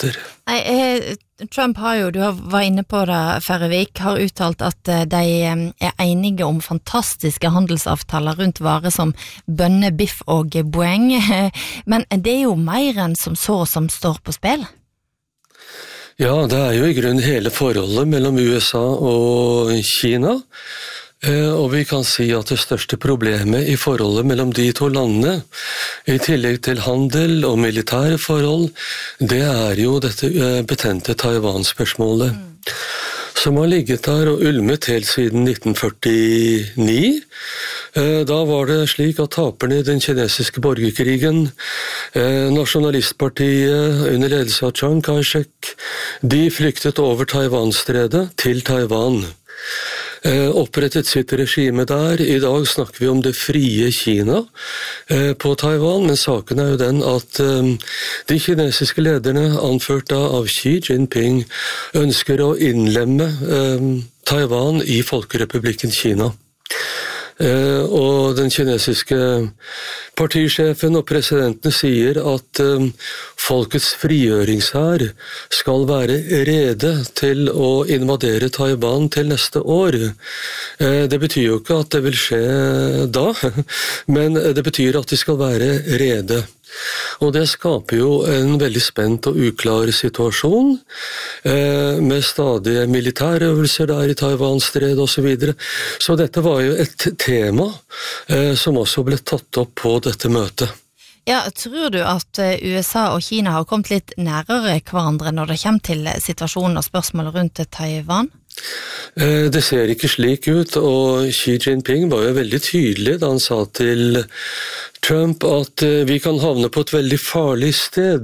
debatter. Trump har jo, du var inne på det, Færøvik, har uttalt at de enige om fantastiske handelsavtaler rundt varer som bønne, biff og boeng, men det jo mer enn som så som står på spill. Ja, det jo I grunnen hele forholdet mellom USA og Kina, og vi kan si at det største problemet I forholdet mellom de to landene, I tillegg til handel og militære forhold, det jo dette betente Taiwan-spørsmålet, som har ligget der og ulmet helt siden 1949. Da var det slik at taperne I den kinesiske borgerkrigen, nasjonalistpartiet under ledelse av Chiang Kai-shek, de flyktet over Taiwan-stredet til Taiwan. Opprettet sitt regime der. I dag snakker vi om det frie Kina på Taiwan, men saken jo den at de kinesiske lederne, anført av Xi Jinping, ønsker å innlemme Taiwan I Folkerepublikken Kina. Og den kinesiske partisjefen og presidenten sier at folkets frigjøringshær skal være rede til å invadere Taiwan til neste år. Det betyr jo ikke at det vil skje da, men det betyr at de skal være rede. Og det skaper jo en veldig spent og uklar situasjon, med stadige militærøvelser der I Taiwan-stred og så videre. Så dette var jo et tema som også ble tatt opp på dette møtet. Ja, tror du at USA og Kina har kommet litt nærere hverandre når det kommer til situasjonen og spørsmålet rundt Taiwan? Det ser ikke slik ut, og Xi Jinping var jo veldig tydelig da han sa til Trump at vi kan havne på et veldig farlig sted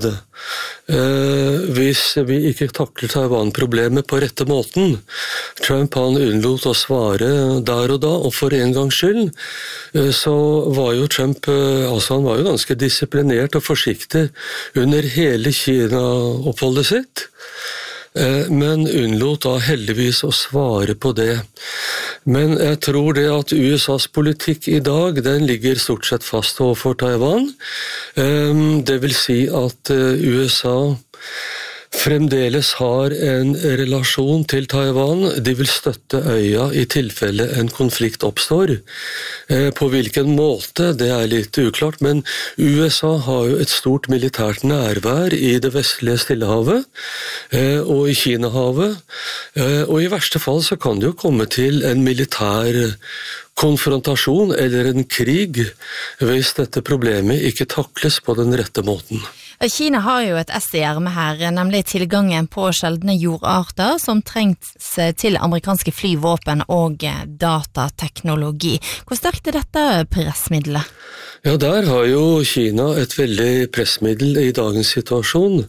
hvis vi ikke takler Taiwan-problemet på rette måten. Trump han unnlot å svare der og da, og for en gangs skyld så var jo Trump, han var jo ganske disiplinert og forsiktig under hele Kina-oppholdet sitt. Men unnlot da heldigvis å svare på det. Men jeg tror det at USAs politikk I dag, den ligger stort sett fast overfor Taiwan. Det vil si at USA fremdeles har en relasjon til Taiwan. De vil støtte øya I tilfelle en konflikt oppstår. På hvilken måte, det litt uklart, men USA har jo et stort militært nærvær I det vestlige Stillehavet og I Kinahavet, og I verste fall så kan det jo komme til en militær konfrontasjon eller en krig hvis dette problemet ikke takles på den rette måten. Kina har jo et ess I ermet her, nemlig tilgangen på sjeldne jordarter som trengs til amerikanske flyvåpen og datateknologi. Hvor sterkt dette pressmiddelet? Ja, der har jo Kina et veldig pressmiddel I dagens situasjon.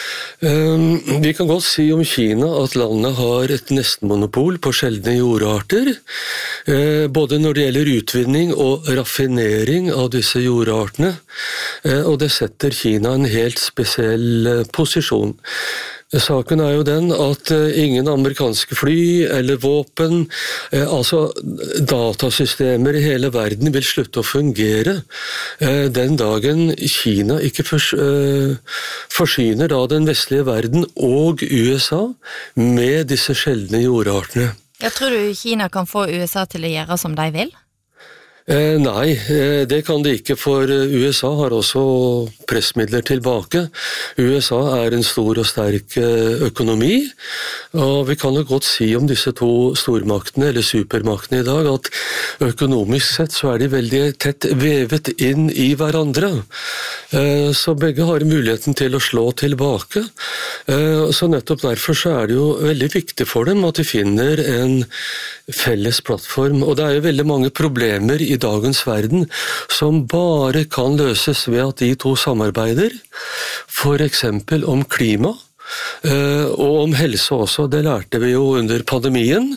Vi kan godt si om Kina at landet har et nestenmonopol på sjeldne jordarter, både når det gjelder utvinning og raffinering av disse jordartene, og det setter Kina en helt spesiell posisjon. Saken jo den at ingen amerikanske fly eller våpen, altså datasystemer I hele verden vil slutte å fungere den dagen Kina ikke forsyner da den vestlige verden og USA med disse sjeldne jordartene. Jeg tror du Kina kan få USA til å gjøre som de vil? Nei, det kan det ikke, for USA har også pressmidler tilbake. USA en stor og sterk økonomi, og vi kan jo godt si om disse to stormaktene, eller supermaktene I dag, at økonomisk sett så de veldig tett vevet inn I hverandre. Så begge har muligheten til å slå tilbake. Så nettopp derfor så det jo veldig viktig for dem at de finner en felles plattform, og det jo veldig mange problemer I dagens verden som bare kan løses ved at de to samarbeider, for eksempel om klima, og om helse også, det lærte vi jo under pandemien,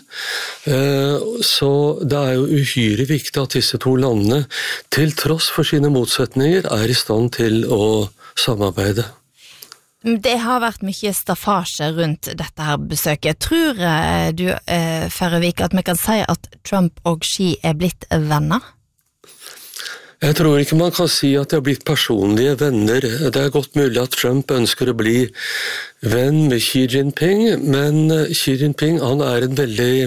så det jo uhyre viktig at disse to landene, til tross for sine motsetninger, I stand til å samarbeide. Det har vært mye staffasje rundt dette her besøket. Tror du, Færøvik, at vi kan si at Trump og Xi blitt venner? Jeg tror ikke man kan si at de har blitt personlige venner. Det godt mulig at Trump ønsker å bli venn med Xi Jinping, men Xi Jinping han en veldig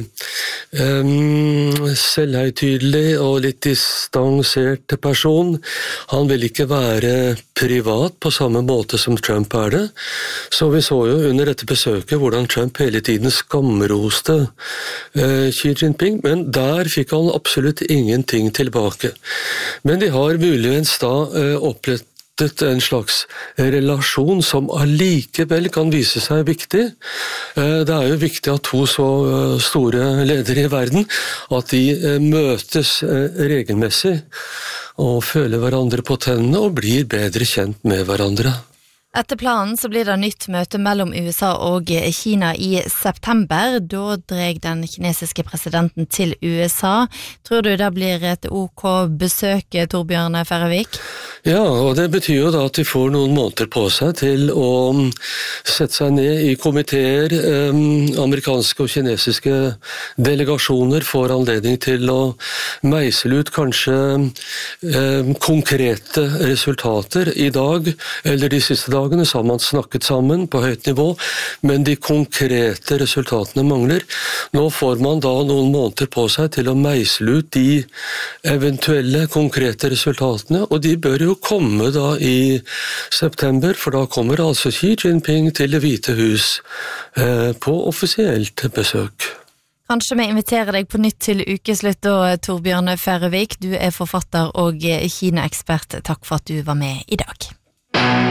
selvhøytidelig og litt distansert person. Han vil ikke være privat på samme måte som Trump det. Så vi så jo under dette besøket hvordan Trump hele tiden skamroste Xi Jinping, men der fikk han absolutt ingenting tilbake. Men de har muligens da opprettet en slags relasjon som allikevel kan vise seg viktig. Det jo viktig at to så store ledere i verden, at de møtes regelmessig og føler hverandre på tennene og blir bedre kjent med hverandre. Etter planen så blir det nytt møte mellom USA og Kina i september. Da dreg den kinesiske presidenten til USA. Tror du det blir et OK besøk, Torbjørn Færøvik? Ja, og det betyr jo da at de får noen måneder på seg til å sette seg ned i komiteer. Amerikanske og kinesiske delegasjoner får anledning til å meisle ut kanskje konkrete resultater i dag, eller de siste dagene, så har man snakket sammen på høyt nivå, men de konkrete resultatene mangler. Nå får man da noen måneder på seg til å meisle ut de eventuelle konkrete resultatene, og de bør jo komme da i september, for da kommer altså Xi Jinping til Det hvite hus på offisielt besøk. Kanskje vi inviterer deg på nytt til ukeslutt da, Torbjørn Færøvik. Du forfatter og Kina-ekspert. Takk for at du var med i dag.